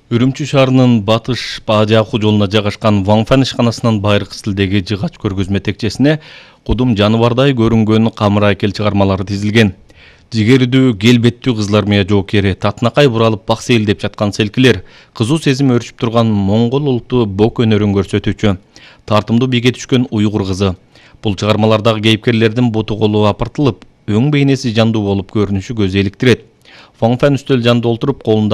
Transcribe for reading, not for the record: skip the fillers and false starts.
Үрүмчү шаарынын батыш Баажаакуу жолуна жайгашкан Ваңфан ишканасынын байыркы стилдеги жыгач көргөзмө текчесине кудум жаныбардай көрүнгөн камыр-айкел чыгармалары тизилген. Жигердүү, келбеттүү кызлар мыя жоокери, татынакай буралып бак сейилдеп жаткан селкилер, кызуу сезим өрчүп турган моңгол улуттуу бок өнөрүн көрсөтүүчү. Тартымдуу бийге түшкөн уйгур кызы. Бул чыгармалардагы кейипкерлердин буту колу апартылып, өң бейнеси жандуу болуп көрүнүшү көз иликтирет. Ваңфан үстөл жанында отуруп, колунда